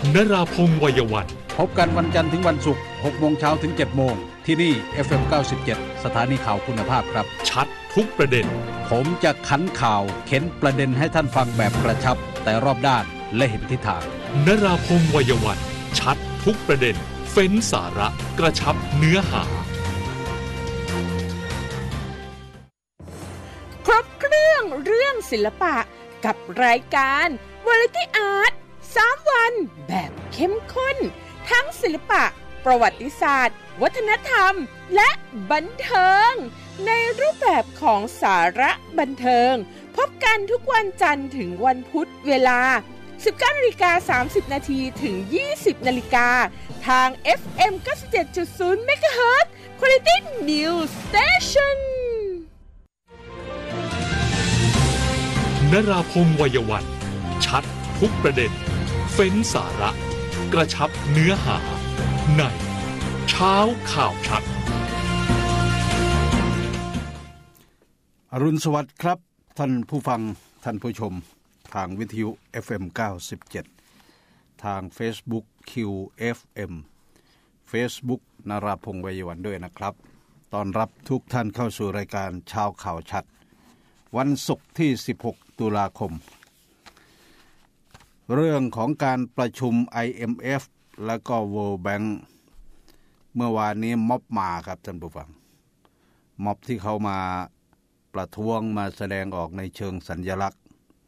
นราพงษ์วัยวันพบกันวันจันทร์ถึงวันศุกร์ 6 โมงเช้าถึง 7 โมงที่นี่ FM 97 สถานีข่าวคุณภาพครับชัดทุกประเด็นผมจะขันข่าวเข็นประเด็นให้ท่านฟังแบบกระชับแต่รอบด้านและเห็นทิศทางนราพงษ์วัยวันชัดทุกประเด็นเฟ้นสาระกระชับเนื้อหาครบเครื่องศิลปะกับรายการ Variety Art 3 วันแบบเข้มข้นทั้งศิลปะประวัติศาสตร์วัฒนธรรมและบันเทิงในรูปแบบของสาระบันเทิงพบกันทุกวันจันทร์ถึงวันพุธเวลา 19:30 น.ถึง 20:00 น.ทาง FM 97.0 MHz Quality News Station นราพงษ์วัยวันชัดทุกประเด็นเฟ้นสาระกระชับเนื้อหาในเช้าข่าวชัดอรุณสวัสดิ์ครับท่านผู้ฟังท่านผู้ชมทางวิทยุ FM 97ทาง Facebook QFM Facebook นราพงษ์วัยวันด้วยนะครับต้อนรับทุกท่านเข้าสู่รายการเช้าข่าวชัดวันศุกร์ที่16ตุลาคมเรื่องของการประชุม IMF และก็ World Bank เมื่อวานนี้ม็อบมาครับท่านผู้ฟังม็อบที่เขามาประท้วงมาแสดงออกในเชิงสัญลักษณ์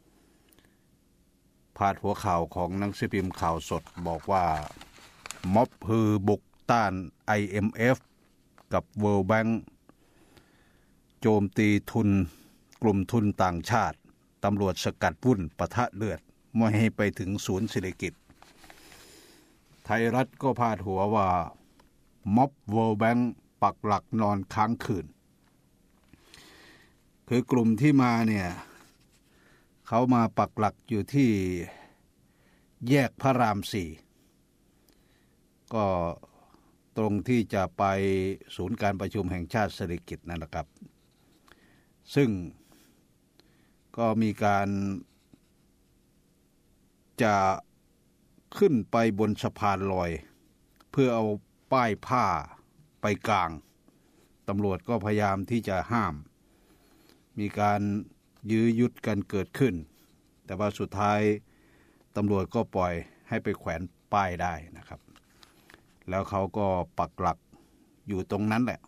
พาดหัวข่าวของหนังสือพิมพ์ข่าวสดบอกว่าม็อบฮือบุกต้าน IMF กับ World Bank โจมตีทุนกลุ่มทุนต่างชาติตำรวจสกัดวุ่นปะทะเลือดไม่ให้ไปถึงศูนย์เศรษฐกิจไทยรัฐก็พาดหัวว่าม็อบ World Bank ปักหลักนอนค้างคืนคือกลุ่มที่มาเนี่ยเขามาปักหลักอยู่ที่แยกพระราม 4ก็ตรงที่จะไปศูนย์การประชุมแห่งชาติเศรษฐกิจนั่นแหละครับซึ่งก็มีการจะขึ้นไปบนสะพานลอยเพื่อเอาป้ายผ้าไปกลางตำรวจก็พยายามที่จะห้ามมีการยื้อยุดกันเกิดขึ้นแต่ว่าสุดท้ายตำรวจก็ปล่อยให้ไปแขวนป้ายได้นะครับแล้วเขาก็ปักหลักอยู่ตรงนั้นแหละ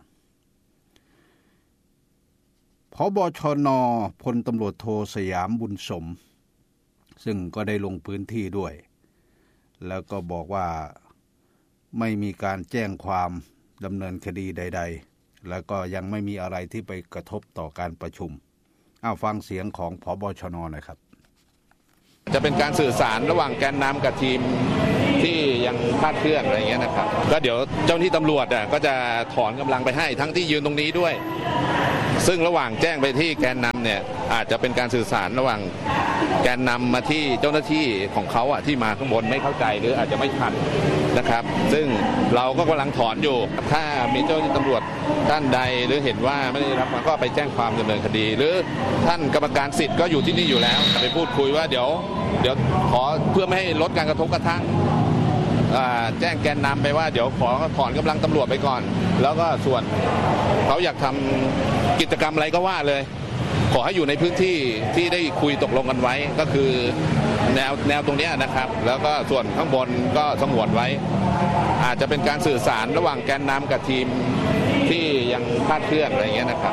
ผบ.ชน.พลตำรวจโทสยามบุญสมซึ่งก็ได้ลงพื้นที่ด้วยแล้วก็บอกว่าไม่มีการแจ้งความดำเนินคดีใดๆแล้วก็ยังไม่มีอะไรที่ไปกระทบต่อการประชุมฟังเสียงของผบ.ชน.หน่อยครับจะเป็นการสื่อสารระหว่างแกนนำกับทีมที่ยังคลาดเคลื่อนอะไรอย่างเงี้ยนะครับก็เดี๋ยวเจ้าหน้าที่ตำรวจก็จะถอนกำลังไปให้ทั้งที่ยืนตรงนี้ด้วยซึ่งระหว่างแจ้งไปที่แกนนำเนี่ยอาจจะเป็นการสื่อสารระหว่างแกนนำมาที่เจ้าหน้าที่ของเขาที่มาข้างบนไม่เข้าใจหรืออาจจะไม่ทันนะครับซึ่งเราก็กำลังถอนอยู่ถ้ามีเจ้าหน้าที่ตำรวจท่านใดหรือเห็นว่าไม่ได้รับก็ไปแจ้งความดำเนินคดีหรือท่านกรรมการสิทธิ์ก็อยู่ที่นี่อยู่แล้วไปพูดคุยว่าเดี๋ยวขอเพื่อไม่ให้ลดการกระทบกระทั่งแจ้งแกนนำไปว่าเดี๋ยวขอถอนกำลังตำรวจไปก่อนแล้วก็ส่วนเขาอยากทำกิจกรรมอะไรก็ว่าเลยขอให้อยู่ในพื้นที่ที่ได้คุยตกลงกันไว้ก็คือแนวตรงนี้นะครับแล้วก็ส่วนข้างบนก็สงวนไว้อาจจะเป็นการสื่อสารระหว่างแกนนำกับทีมที่ยังคลาดเคลื่อนอะไรอย่างเงี้ยนะครับ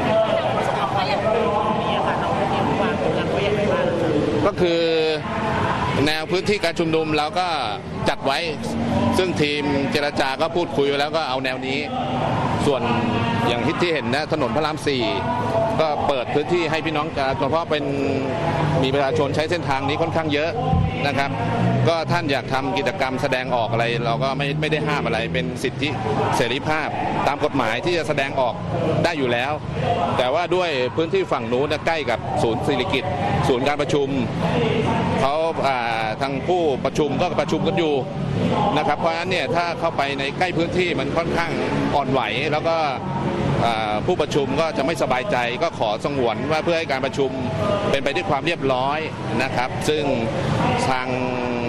ก็คือแนวพื้นที่การชุมนุมเราก็จัดไว้ซึ่งทีมเจรจาก็พูดคุยไว้แล้วก็เอาแนวนี้ส่วนอย่างที่เห็นนะถนนพระราม 4ก็เปิดพื้นที่ให้พี่น้องเฉพาะเป็นมีประชาชนใช้เส้นทางนี้ค่อนข้างเยอะนะครับก็ท่านอยากทำกิจกรรมแสดงออกอะไรเราก็ไม่ได้ห้ามอะไรเป็นสิทธิเสรีภาพตามกฎหมายที่จะแสดงออกได้อยู่แล้วแต่ว่าด้วยพื้นที่ฝั่งนู้นใกล้กับศูนย์เศรษฐกิจศูนย์การประชุมเขาทางผู้ประชุมก็ประชุมกันอยู่นะครับเพราะฉะนั้นเนี่ยถ้าเข้าไปในใกล้พื้นที่มันค่อนข้างอ่อนไหวแล้วก็ผู้ประชุมก็จะไม่สบายใจก็ขอสงวนว่าเพื่อให้การประชุมเป็นไปด้วยความเรียบร้อยนะครับซึ่งทาง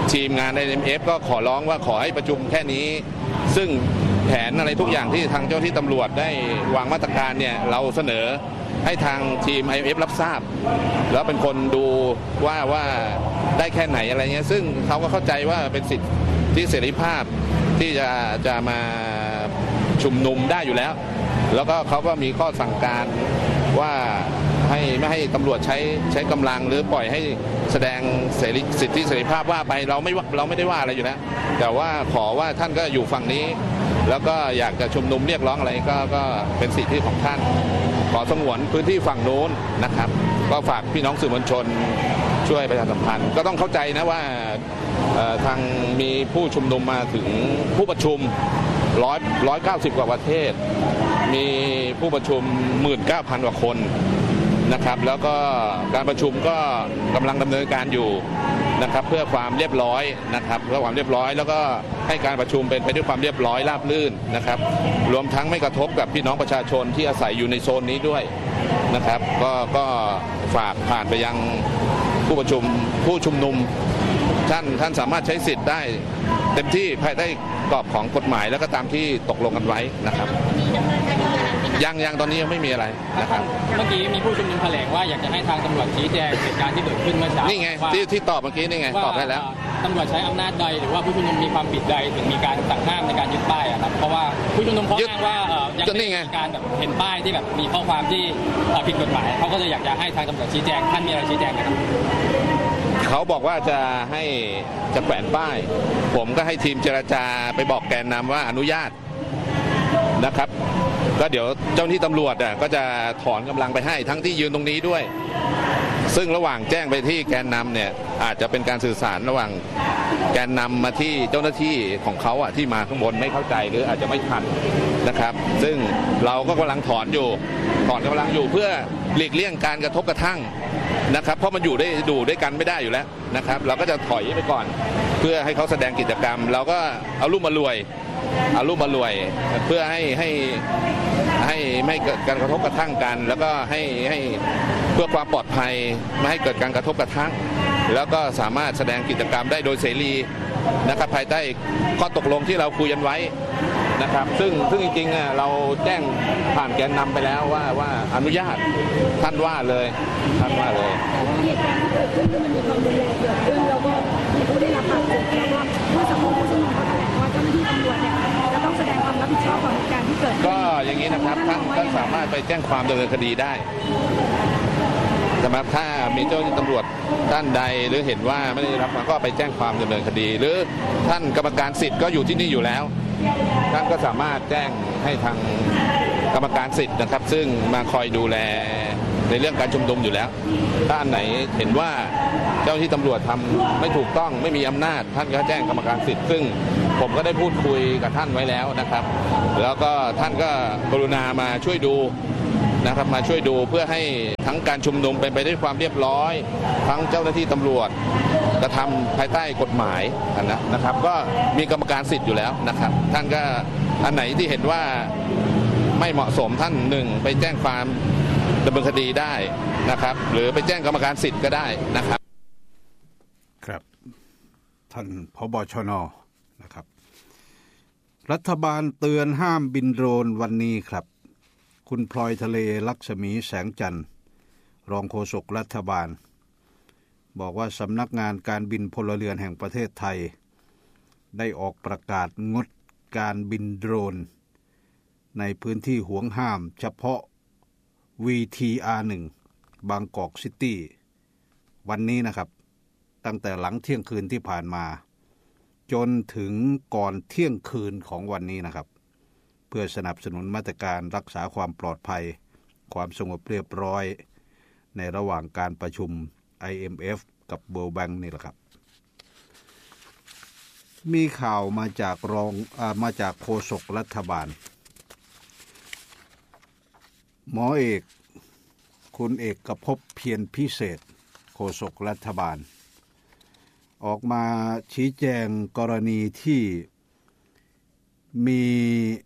ทีมงาน IMF ก็ขอร้องว่าขอให้ประชุมแค่นี้ซึ่งแผนอะไรทุกอย่างที่ทางเจ้าที่ตำรวจได้วางมาตรการเนี่ยเราเสนอให้ทางทีม IMF รับทราบแล้วเป็นคนดูว่าได้แค่ไหนอะไรเงี้ยซึ่งเขาก็เข้าใจว่าเป็นสิทธิเสรีภาพที่จะมาชุมนุมได้อยู่แล้วแล้วก็เขาก็มีข้อสั่งการว่าไม่ให้ตำรวจใช้กำลังหรือปล่อยให้แสดงสิทธิเสรีภาพว่าไปเราไม่ได้ว่าอะไรอยู่แล้วแต่ว่าขอว่าท่านก็อยู่ฝั่งนี้แล้วก็อยากจะชุมนุมเรียกร้องอะไรก็เป็นสิทธิของท่านขอสงวนพื้นที่ฝั่งโน้นนะครับก็ฝากพี่น้องสื่อมวลชนช่วยประชาสัมพันธ์ก็ต้องเข้าใจนะว่าทางมีผู้ชุมนุมมาถึงผู้ประชุม190 กว่าประเทศมีผู้ประชุม 19,000 กว่าคนนะครับแล้วก็การประชุมก็กำลังดำเนินการอยู่นะครับเพื่อความเรียบร้อยนะครับเพื่อความเรียบร้อยแล้วก็ให้การประชุมเป็นไปด้วยความเรียบร้อยราบรื่นนะครับรวมทั้งไม่กระทบกับพี่น้องประชาชนที่อาศัยอยู่ในโซนนี้ด้วยนะครับก็ฝากผ่านไปยังผู้ประชุมผู้ชุมนุมท่านสามารถใช้สิทธิ์ได้เต็มที่ภายใต้กรอบของกฎหมายแล้วก็ตามที่ตกลงกันไว้นะครับยังตอนนี้ยังไม่มีอะไรนะครับเมื่อกี้มีผู้ชุมนุมแถลงว่าอยากจะให้ทางตำรวจชี้แจงเหตุการณ์ที่เกิดขึ้นเมื่อเช้านี่ไงที่ตอบเมื่อกี้นี่ไงตอบได้แล้วตำรวจใช้อำนาจใดหรือว่าผู้ชุมนุมมีความผิดใดถึงมีการสั่งห้ามในการยึดป้ายครับเพราะว่าผู้ชุมนุมเขาอ้างว่ายังไม่มีการแบบเห็นป้ายที่แบบมีข้อความที่ผิดกฎหมายเขาก็เลยอยากจะให้ทางตำรวจชี้แจงท่านมีอะไรชี้แจงไหมครับเขาบอกว่าจะแขวนป้ายผมก็ให้ทีมเจรจาไปบอกแกนนำว่าอนุญาตนะครับก็เดี๋ยวเจ้าหน้าที่ตำรวจก็จะถอนกำลังไปให้ทั้งที่ยืนตรงนี้ด้วยซึ่งระหว่างแจ้งไปที่แกนนำเนี่ยอาจจะเป็นการสื่อสารระหว่างแกนนำมาที่เจ้าหน้าที่ของเขาที่มาข้างบนไม่เข้าใจหรืออาจจะไม่ทันนะครับซึ่งเราก็กำลังถอนกำลังอยู่เพื่อหลีกเลี่ยงการกระทบกระทั่งนะครับเพราะมันอยู่ด้วยกันไม่ได้อยู่แล้วนะครับเราก็จะถอยไปก่อนเพื่อให้เขาแสดงกิจกรรมเราก็เอารูปมารวยเพื่อให้ไม่เกิดการกระทบกระทั่งกันแล้วก็ให้เพื่อความปลอดภัยไม่ให้เกิดการกระทบกระทั่งแล้วก็สามารถแสดงกิจกรรมได้โดยเสรีนะครับภายใต้ข้อตกลงที่เราคุยกันไว้นะครับซึ่งจริงๆเราแจ้งผ่านแกนนำไปแล้วว่าอนุญาตท่านว่าเลยเหตุการณ์ที่เกิดขึ้นมันมีความรุนแรงเกิดขึ้นแล้วก็มีผู้ได้รับบาดเจ็บแล้วก็เมื่อสักครู่ผู้ชุมนุมเขาแถลงว่าเจ้าหน้าที่ตำรวจเนี่ยจะต้องแสดงความรับผิดชอบต่อเหตุการณ์ที่เกิดขึ้นก็อย่างนี้นะครับท่านสามารถไปแจ้งความดำเนินคดีได้สำหรับถ้ามีเจ้าหน้าที่ตำรวจท่านใดหรือเห็นว่าไม่ได้รับก็ไปแจ้งความดำเนินคดีหรือท่านกรรมการสิทธิ์ก็อยู่ที่นี่อยู่แล้วท่านก็สามารถแจ้งให้ทางกรรมการสิทธิ์นะครับซึ่งมาคอยดูแลในเรื่องการชุมนุมอยู่แล้วถ้าอันไหนเห็นว่าเจ้าหน้าที่ตำรวจทำไม่ถูกต้องไม่มีอำนาจท่านก็แจ้งกรรมการสิทธิ์ซึ่งผมก็ได้พูดคุยกับท่านไว้แล้วนะครับแล้วก็ท่านก็กรุณามาช่วยดูนะครับมาช่วยดูเพื่อให้ทั้งการชุมนุมเป็นไปด้วยความเรียบร้อยทั้งเจ้าหน้าที่ตำรวจกระทำภายใต้กฎหมายนะครับก็มีกรรมการสิทธิ์อยู่แล้วนะครับท่านก็อันไหนที่เห็นว่าไม่เหมาะสมท่านหนึ่งไปแจ้งความดำเนินคดีได้นะครับหรือไปแจ้งกรรมการสิทธิ์ก็ได้นะครับครับท่านผบ.ชน.นะครับรัฐบาลเตือนห้ามบินโดรนวันนี้ครับคุณพลอยทะเลลักษมีแสงจันทร์รองโฆษกรัฐบาลบอกว่าสำนักงานการบินพลเรือนแห่งประเทศไทยได้ออกประกาศงดการบินโดรนในพื้นที่ห่วงห้ามเฉพาะ VTR1 บางกอกซิตี้วันนี้นะครับตั้งแต่หลังเที่ยงคืนที่ผ่านมาจนถึงก่อนเที่ยงคืนของวันนี้นะครับเพื่อสนับสนุนมาตรการรักษาความปลอดภัยความสงบเรียบร้อยในระหว่างการประชุม IMF กับ World Bank นี่แหละครับมีข่าวมาจากโฆษกรัฐบาลหมอเอกคุณเอกภพเพียรพิเศษโฆษกรัฐบาลออกมาชี้แจงกรณีที่มี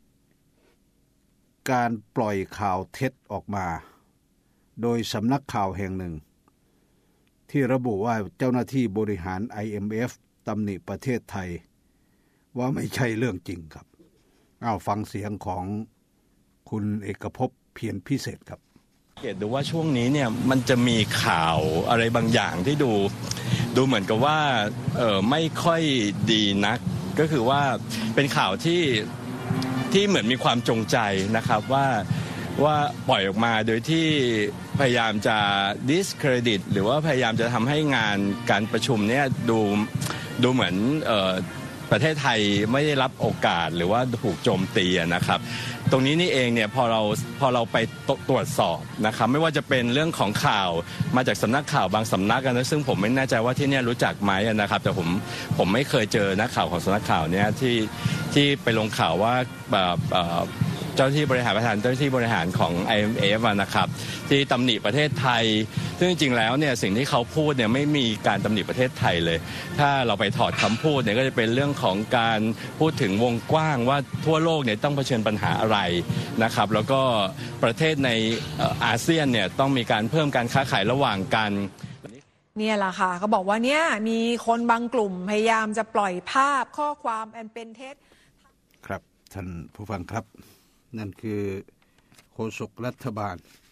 การปล่อยข่าวเท็จออกมาโดยสำนักข่าวแห่งหนึ่งที่ระบุว่าเจ้าหน้าที่บริหาร IMF ตำหนิประเทศไทยว่าไม่ใช่เรื่องจริงครับเอาฟังเสียงของคุณเอกภพเพียรพิเศษครับเห็นดูว่าช่วงนี้เนี่ยมันจะมีข่าวอะไรบางอย่างที่ดูเหมือนกับว่าไม่ค่อยดีนักก็คือว่าเป็นข่าวที่เหมือนมีความจงใจนะครับว่าปล่อยออกมาโดยที่พยายามจะ discredit หรือว่าพยายามจะทำให้งานการประชุมเนี่ยดูเหมือนประเทศไทยไม่ได้รับโอกาสหรือว่าถูกโจมตีนะครับตรงนี้นี่เองเนี่ยพอเราไปตรวจสอบนะครับไม่ว่าจะเป็นเรื่องของข่าวมาจากสำนักข่าวบางสำนักนะซึ่งผมไม่แน่ใจว่าที่นี่รู้จักไหมนะครับแต่ผมไม่เคยเจอนักข่าวของสำนักข่าวเนี่ยที่ไปลงข่าวว่าเจ้าหน้าที่บริหารประธานเจ้าหน้าที่บริหารของ IMF นะครับที่ตำหนิประเทศไทยซึ่งจริงๆแล้วเนี่ยสิ่งที่เขาพูดเนี่ยไม่มีการตำหนิประเทศไทยเลยถ้าเราไปถอดคำพูดเนี่ยก็จะเป็นเรื่องของการพูดถึงวงกว้างว่าทั่วโลกเนี่ยต้องเผชิญปัญหาอะไรนะครับแล้วก็ประเทศในอาเซียนเนี่ยต้องมีการเพิ่มการค้าขายระหว่างกันเนี่ยแหละค่ะเขาบอกว่าเนี่ยมีคนบางกลุ่มพยายามจะปล่อยภาพข้อความอันเป็นเท็จครับท่านผู้ฟังครับนั่นคือโฆษกรัฐบาล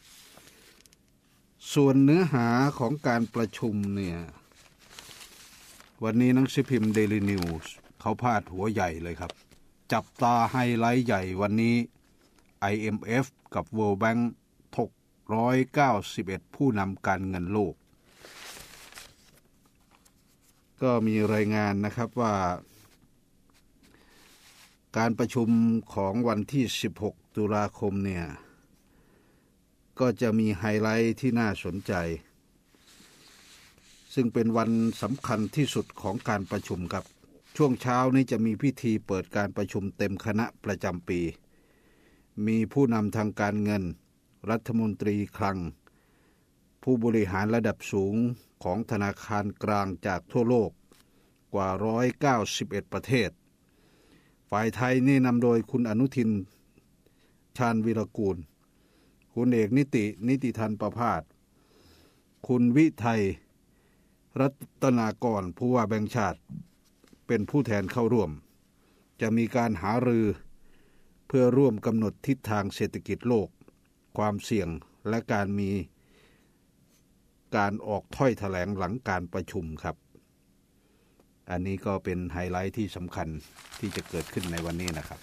ส่วนเนื้อหาของการประชุมเนี่ยวันนี้หนังสือพิมพ์ Daily News เขาพาดหัวใหญ่เลยครับจับตาไฮไลท์ใหญ่วันนี้ IMF กับ World Bank ถก191ผู้นำการเงินโลกก็มีรายงานนะครับว่าการประชุมของวันที่16ตุลาคมเนี่ยก็จะมีไฮไลท์ที่น่าสนใจซึ่งเป็นวันสำคัญที่สุดของการประชุมครับช่วงเช้านี้จะมีพิธีเปิดการประชุมเต็มคณะประจำปีมีผู้นำทางการเงินรัฐมนตรีคลังผู้บริหารระดับสูงของธนาคารกลางจากทั่วโลกกว่า191ประเทศฝ่ายไทยนี่นำโดยคุณอนุทินชาญวีรกูลคุณเอกนิติธันประภาสคุณวิไทยรัตนากรผู้ว่าแบงก์ชาติเป็นผู้แทนเข้าร่วมจะมีการหารือเพื่อร่วมกำหนดทิศทางเศรษฐกิจโลกความเสี่ยงและการมีการออกถ้อยแถลงหลังการประชุมครับอันนี้ก็เป็นไฮไลท์ที่สำคัญที่จะเกิดขึ้นในวันนี้นะครับ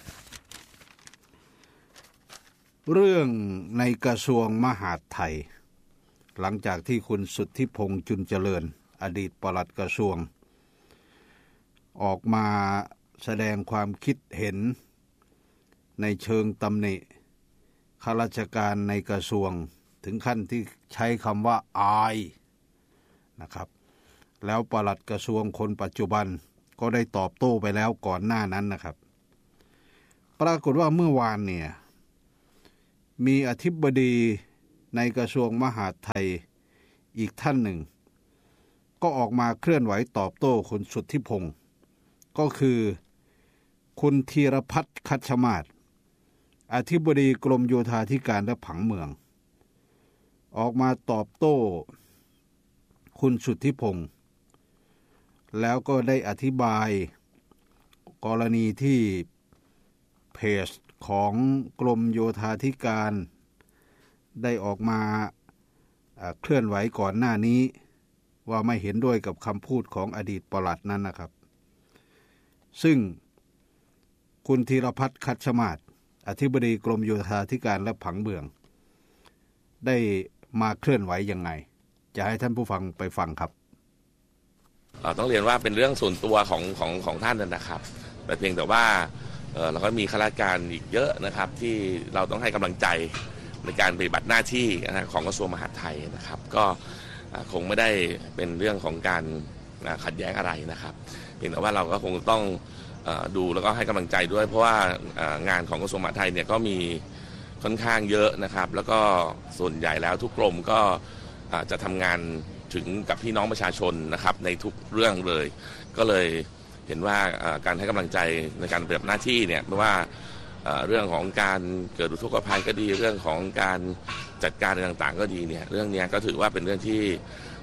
เรื่องในกระทรวงมหาดไทยหลังจากที่คุณสุทธิพงษ์จุลเจริญอดีตปลัดกระทรวงออกมาแสดงความคิดเห็นในเชิงตำหนิข้าราชการในกระทรวงถึงขั้นที่ใช้คำว่าอายนะครับแล้วปลัดกระทรวงคนปัจจุบันก็ได้ตอบโต้ไปแล้วก่อนหน้านั้นนะครับปรากฏว่าเมื่อวานเนี่ยมีอธิบดีในกระทรวงมหาดไทยอีกท่านหนึ่งก็ออกมาเคลื่อนไหวตอบโต้คุณสุทธิพงษ์ก็คือคุณธีรพัฒน์คัชมาศอธิบดีกรมโยธาธิการและผังเมืองออกมาตอบโต้คุณสุทธิพงษ์แล้วก็ได้อธิบายกรณีที่เพจของกรมโยธาธิการได้ออกมาเคลื่อนไหวก่อนหน้านี้ว่าไม่เห็นด้วยกับคำพูดของอดีตปลัดนั้นนะครับซึ่งคุณธีรพัฒน์คัชมาศอธิบดีกรมโยธาธิการและผังเมืองได้มาเคลื่อนไหวยังไงจะให้ท่านผู้ฟังไปฟังครับต้องเรียนว่าเป็นเรื่องส่วนตัวของท่านนะครับแต่เพียงแต่ว่าเราก็มีข้าราชการอีกเยอะนะครับที่เราต้องให้กำลังใจในการปฏิบัติหน้าที่ของกระทรวงมหาดไทยนะครับก็คงไม่ได้เป็นเรื่องของการขัดแย้งอะไรนะครับเพียงแต่ว่าเราก็คงต้องดูแล้วก็ให้กำลังใจด้วยเพราะว่างานของกระทรวงมหาดไทยเนี่ยก็มีค่อนข้างเยอะนะครับแล้วก็ส่วนใหญ่แล้วทุกกรมก็จะทำงานถึงกับพี่น้องประชาชนนะครับในทุกเรื่องเลยก็เลยเห็นว่าการให้กำลังใจในการปฏิบัติหน้าที่เนี่ยไม่ว่าเรื่องของการเกิดอุทกภัยก็ดีเรื่องของการจัดการต่างๆก็ดีเนี่ยเรื่องนี้ก็ถือว่าเป็นเรื่องที่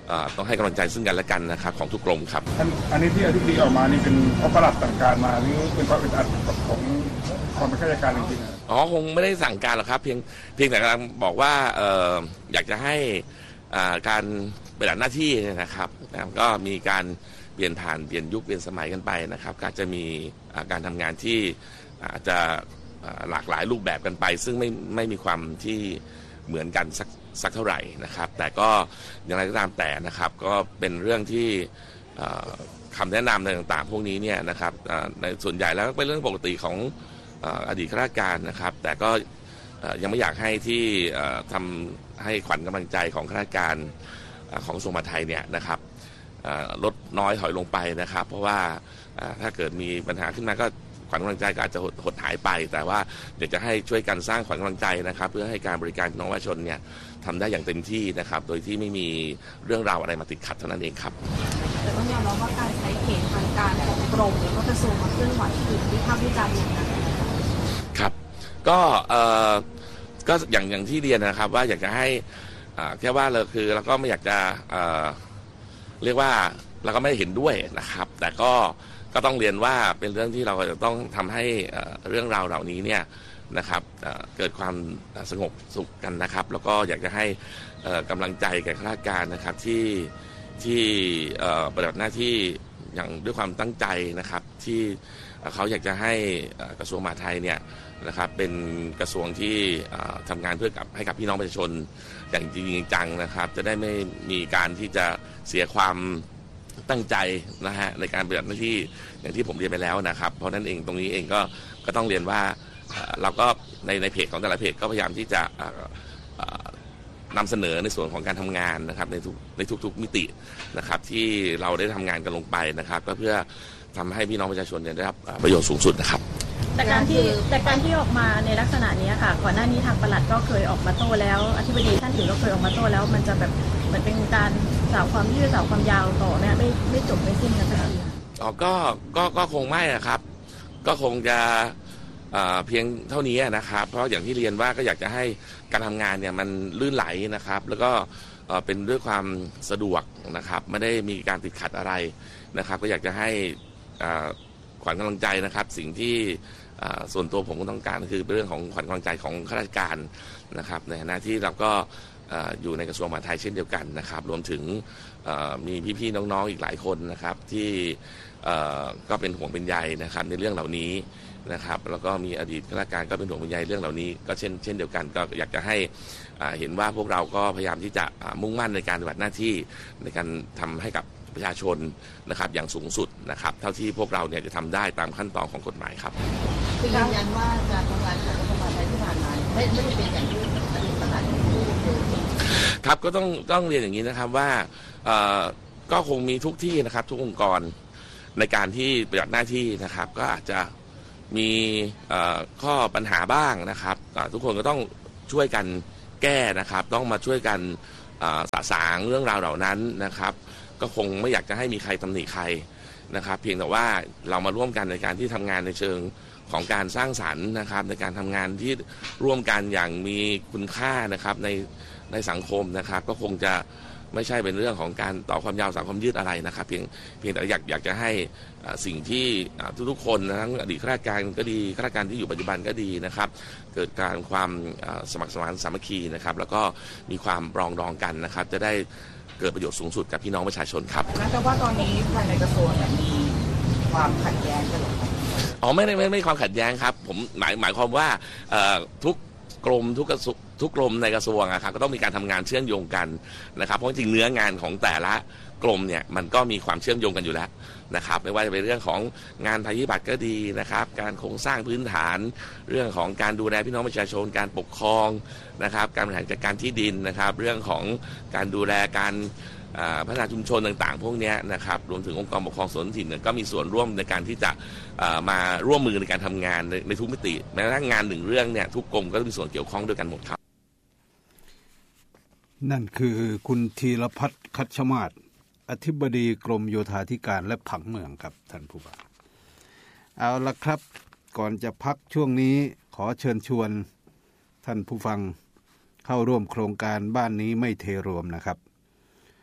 ต้องให้กำลังใจซึ่งกันและกันนะครับของทุกกรมครับอันนี้ที่อธิบดีออกมานี่เป็นเพราะประหลัดสั่งการมาหรือเป็นเพราะเป็นอัดของความเป็นข้าราชการจริงๆคงไม่ได้สั่งการหรอกครับเพียงแต่กำลังบอกว่าอยากจะให้การปฏิบัติหน้าที่นะครับก็มีการเปลี่ยนผ่านเปลี่ยนยุคเปลี่ยนสมัยกันไปนะครับก็จะมีการทำงานที่อาจจะหลากหลายรูปแบบกันไปซึ่งไม่มีความที่เหมือนกันสักเท่าไหร่นะครับแต่ก็อย่างไรก็ตามแต่นะครับก็เป็นเรื่องที่คำแนะนำต่างๆพวกนี้เนี่ยนะครับในส่วนใหญ่แล้วเป็นเรื่องปกติของอดีตข้าราชการนะครับแต่ก็ยังไม่อยากให้ที่ทำให้ขวัญกำลังใจของข้าราชการของกระทรวงมหาดไทยเนี่ยนะครับลดน้อยถอยลงไปนะครับเพราะว่าถ้าเกิดมีปัญหาขึ้นมาก็ขวัญกำลังใจก็อาจจะหดหายไปแต่ว่าเดี๋ยวจะให้ช่วยกันสร้างขวัญกำลังใจนะครับเพื่อให้การบริการน้องประชาชนเนี่ยทำได้อย่างเต็มที่นะครับโดยที่ไม่มีเรื่องราวอะไรมาติดขัดเท่านั้นเองครับแต่ต้องยอมรับว่าการใช้เพจทางการของกรมแล้วก็กระทรวงมาเคลื่อนไหวคือวิพากษ์วิจารณ์อย่างหนักครับก็อย่างที่เรียนนะครับว่าอยากจะให้แค่ว่าเราคือเราก็ไม่อยากจะเรียกว่าเราก็ไม่เห็นด้วยนะครับแต่ก็ต้องเรียนว่าเป็นเรื่องที่เราจะต้องทำให้เรื่องราวเหล่านี้เนี่ยนะครับเกิดความสงบสุขกันนะครับแล้วก็อยากจะให้กำลังใจแก่ข้าราชการนะครับที่ปฏิบัติหน้าที่อย่างด้วยความตั้งใจนะครับที่เขาอยากจะให้กระทรวงมหาดไทยเนี่ยนะครับเป็นกระทรวงที่ทำงานเพื่อให้กับพี่น้องประชาชนอย่างจริงจังนะครับจะได้ไม่มีการที่จะเสียความตั้งใจนะฮะในการปฏิบัติหน้าที่อย่างที่ผมเรียนไปแล้วนะครับเพราะนั้นเองตรงนี้เองก็ต้องเรียนว่าเราก็ในเพจของแต่ละเพจก็พยายามที่จะนำเสนอในส่วนของการทำงานนะครับในทุกๆมิตินะครับที่เราได้ทำงานกันลงไปนะครับก็เพื่อทำให้พี่น้องประชาชนได้รับประโยชน์สูงสุดนะครับแต่การที่ออกมาในลักษณะนี้ค่ะก่อนหน้านี้ทางปลัดก็เคยออกมาโต้แล้วอธิบดีท่านอื่นก็เคยออกมาโต้แล้วมันจะแบบเหมือนเป็นการสาวความยืดสาวความยาวต่อเนี่ยไม่จบไม่สิ้นกันสักทีก็คงไม่ครับก็คงจะเพียงเท่านี้นะครับเพราะอย่างที่เรียนว่าก็อยากจะให้การทำงานเนี่ยมันลื่นไหลนะครับแล้วก็เป็นด้วยความสะดวกนะครับไม่ได้มีการติดขัดอะไรนะครับก็อยากจะให้ขวัญกำลังใจนะครับสิ่งที่ส่วนตัวผมก็ต้องการคือเรื่องของขวัญกำลังใจของข้าราชการนะครับในฐานะที่เราก็อยู่ในกระทรวงมหาดไทยเช่นเดียวกันนะครับรวมถึงมีพี่ๆน้องๆอีกหลายคนนะครับที่ก็เป็นห่วงเป็นใยนะครับในเรื่องเหล่านี้นะครับแล้วก็มีอดีตข้าราชการก็เป็นห่วงเป็นใยเรื่องเหล่านี้ก็เช่นเดียวกันก็อยากจะให้เห็นว่าพวกเราก็พยายามที่จะมุ่งมั่นในการปฏิบัติหน้าที่ในการทำให้กับประชาชนนะครับอย่างสูงสุดนะครับเท่าที่พวกเราเนี่ยจะทำได้ตามขั้นตอนของกฎหมายครับยืนยันว่าการทำงานของกระทรวงมหาดไทยที่ผ่านมาไม่ได้เป็นอย่างที่อดีตประหลัดพูดครับก็ต้องเรียนอย่างนี้นะครับว่าก็คงมีทุกที่นะครับทุกองค์กรในการที่ปฏิบัติหน้าที่นะครับก็อาจจะมีข้อปัญหาบ้างนะครับทุกคนก็ต้องช่วยกันแก้นะครับต้องมาช่วยกันสะสางเรื่องราวเหล่านั้นนะครับก็คงไม่อยากจะให้มีใครตำหนิใครนะครับเพียงแต่ว่าเรามาร่วมกันในการที่ทำงานในเชิงของการสร้างสรรค์นะครับในการทำงานที่ร่วมกันอย่างมีคุณค่านะครับในสังคมนะครับก็คงจะไม่ใช่เป็นเรื่องของการต่อความยาวสาวความยืดอะไรนะครับเพียงแต่อยากจะให้สิ่งที่ทุกๆคนทั้งอดีตข้าราชการก็ดีข้าราชการที่อยู่ปัจจุบันก็ดีนะครับเกิดการความสมัครสมานสามัคคีนะครับแล้วก็มีความปรองดองกันนะครับจะได้เกิดประโยชน์สูงสุดกับพี่น้องประชาชนครับแต่ว่าตอนนี้ภายในกระทรวงมีความขัดแย้งกันหรอไม่ความขัดแย้งครับผมหมายความว่าทุกกรมทุกกรมในกระทรวงครับก็ต้องมีการทำงานเชื่อมโยงกันนะครับเพราะจริงเนื้องานของแต่ละกรมเนี่ยมันก็มีความเชื่อมโยงกันอยู่แล้วนะครับไม่ว่าจะเป็นเรื่องของงานภัยพิบัติก็ดีนะครับการโครงสร้างพื้นฐานเรื่องของการดูแลพี่น้องประชาชนการปกครองนะครับการบริหารจัดการที่ดินนะครับเรื่องของการดูแลการพัฒนาชุมชนต่างๆพวกนี้นะครับรวมถึงองค์กรปกครองส่วนท้องถิ่นก็มีส่วนร่วมในการที่จะมาร่วมมือในการทำงานในทุกมิติแม้กระทั่งงานหนึ่งเรื่องเนี่ยทุกกรมก็มีส่วนเกี่ยวข้องด้วยกันหมดครับนั่นคือคุณธีรพัฒน์คัชมาศอธิบดีกรมโยธาธิการและผังเมืองครับท่านผู้ว่าเอาละครับก่อนจะพักช่วงนี้ขอเชิญชวนท่านผู้ฟังเข้าร่วมโครงการบ้านนี้ไม่เทรวมนะครับ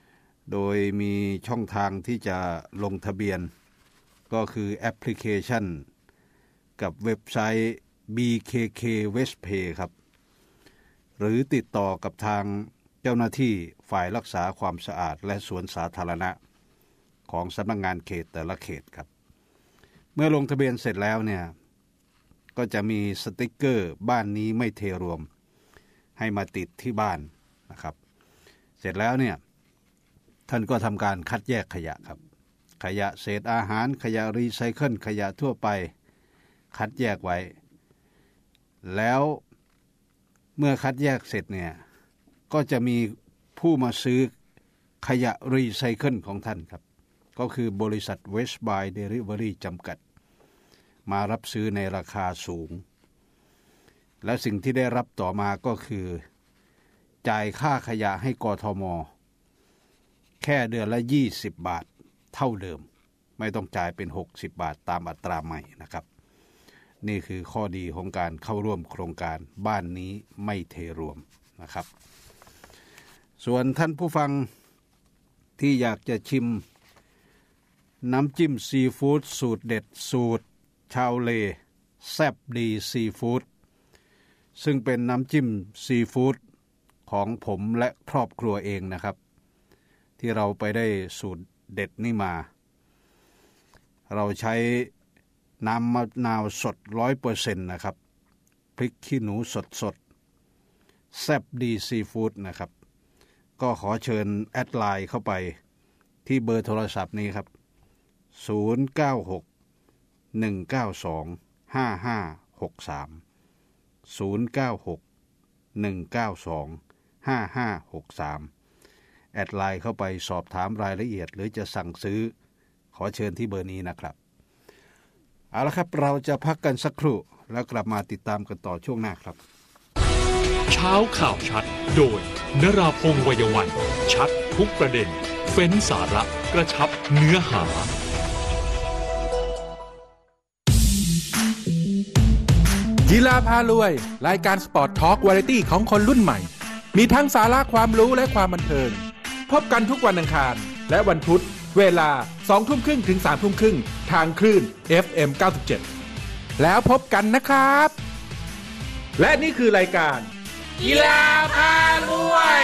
โดยมีช่องทางที่จะลงทะเบียนก็คือแอปพลิเคชันกับเว็บไซต์ BKK Westpay ครับหรือติดต่อกับทางเจ้าหน้าที่ฝ่ายรักษาความสะอาดและสวนสาธารณะของสำนักงานเขตแต่ละเขตครับเมื่อลงทะเบียนเสร็จแล้วเนี่ยก็จะมีสติ๊กเกอร์บ้านนี้ไม่เทรวมให้มาติดที่บ้านนะครับเสร็จแล้วเนี่ยท่านก็ทำการคัดแยกขยะครับขยะเศษอาหารขยะรีไซเคิลขยะทั่วไปคัดแยกไว้แล้วเมื่อคัดแยกเสร็จเนี่ยก็จะมีผู้มาซื้อขยะรีไซเคิลของท่านครับก็คือบริษัท West Buy Delivery จำกัดมารับซื้อในราคาสูงและสิ่งที่ได้รับต่อมาก็คือจ่ายค่าขยะให้กทม.แค่เดือนละ20 บาทเท่าเดิมไม่ต้องจ่ายเป็น60 บาทตามอัตราใหม่นะครับนี่คือข้อดีของการเข้าร่วมโครงการบ้านนี้ไม่เทรวมนะครับส่วนท่านผู้ฟังที่อยากจะชิมน้ำจิ้มซีฟู้ดสูตรเด็ดสูตรชาวเลแซ่บดีซีฟู้ดซึ่งเป็นน้ำจิ้มซีฟู้ดของผมและครอบครัวเองนะครับที่เราไปได้สูตรเด็ดนี่มาเราใช้น้ำมะนาวสด 100% นะครับพริกขี้หนูสดแซ่บดีซีฟู้ดนะครับก็ขอเชิญแอดไลน์เข้าไปที่เบอร์โทรศัพท์นี้ครับ096-192-5563 096-192-5563 แอดไลน์เข้าไปสอบถามรายละเอียดหรือจะสั่งซื้อขอเชิญที่เบอร์นี้นะครับเอาละครับเราจะพักกันสักครู่แล้วกลับมาติดตามกันต่อช่วงหน้าครับเช้าข่าวชัดโดยนราพงษ์ วัยวันชัดทุกประเด็นเฟ้นสาระกระชับเนื้อหากีฬาพารวยรายการสปอร์ตทอล์กวาไรตี้ของคนรุ่นใหม่มีทั้งสาระความรู้และความบันเทิงพบกันทุกวันอังคารและวันพุธเวลา 20:30 ถึง 3:30 ทางคลื่น FM 97แล้วพบกันนะครับและนี่คือรายการกีฬาพารวย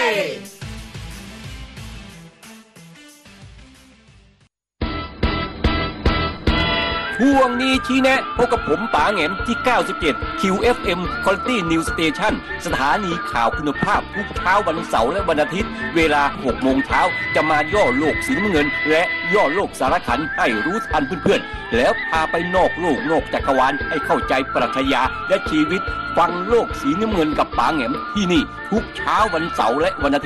ช่วงนี้ชี้แนะพบกับผมป๋าแหง่มที่ 97 QFM Quality News Station สถานีข่าวคุณภาพทุกเช้าวันเสาร์และวันอาทิตย์เวลา 6 โมงเช้าจะมาย่อโลกสีน้ำเงินและย่อโลกสารขันให้รู้ทันเพื่อนๆแล้วพาไปนอกโลกนอกจักรวาลให้เข้าใจปรัชญาและชีวิตฟังโลกสีน้ำเงินกับป๋าแหง่มที่นี่ทุกเช้าวันเสาร์และวันอาทิตย์